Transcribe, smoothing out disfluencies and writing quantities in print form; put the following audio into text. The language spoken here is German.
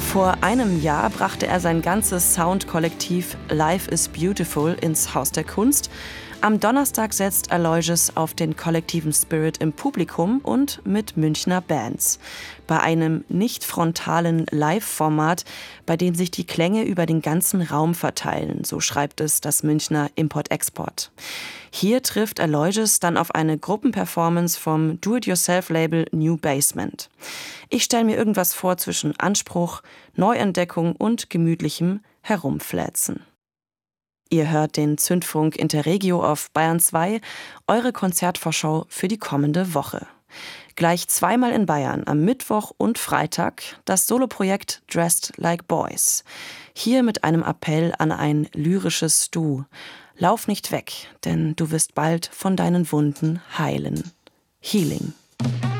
Vor einem Jahr brachte er sein ganzes Soundkollektiv Life is Beautiful ins Haus der Kunst. Am Donnerstag setzt Aloysius auf den kollektiven Spirit im Publikum und mit Münchner Bands. Bei einem nicht frontalen Live-Format, bei dem sich die Klänge über den ganzen Raum verteilen, so schreibt es das Münchner Import-Export. Hier trifft Aloysius dann auf eine Gruppenperformance vom Do-it-yourself-Label New Basement. Ich stelle mir irgendwas vor zwischen Anspruch, Neuentdeckung und gemütlichem Herumflätzen. Ihr hört den Zündfunk Interregio auf Bayern 2, eure Konzertvorschau für die kommende Woche. Gleich zweimal in Bayern, am Mittwoch und Freitag, das Soloprojekt Dressed Like Boys. Hier mit einem Appell an ein lyrisches Du. Lauf nicht weg, denn du wirst bald von deinen Wunden heilen. Healing.